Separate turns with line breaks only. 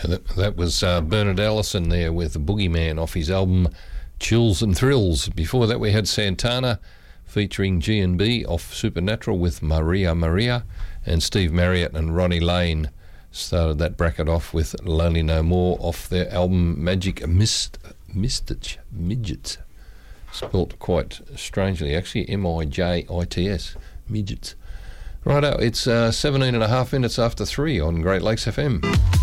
That was Bernard Allison there with the Boogeyman off his album Chills and Thrills. Before that we had Santana featuring G&B off Supernatural with Maria Maria, and Steve Marriott and Ronnie Lane started that bracket off with Lonely No More off their album Magic Midgets. Spelt quite strangely actually, M-I-J-I-T-S, Midgets. Righto, it's 17 and a half minutes after 3 on Great Lakes FM.